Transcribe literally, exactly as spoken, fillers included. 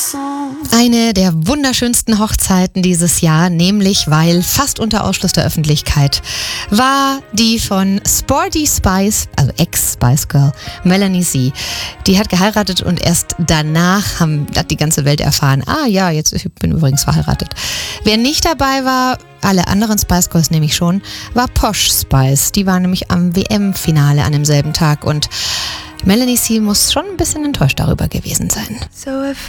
Eine der wunderschönsten Hochzeiten dieses Jahr, nämlich weil fast unter Ausschluss der Öffentlichkeit, war die von Sporty Spice, also Ex-Spice Girl, Melanie C. Die hat geheiratet und erst danach haben, hat die ganze Welt erfahren, ah ja, jetzt ich bin übrigens verheiratet. Wer nicht dabei war, alle anderen Spice Girls nämlich schon, war Posh Spice. Die war nämlich am W M-Finale an demselben Tag und Melanie C. muss schon ein bisschen enttäuscht darüber gewesen sein. So if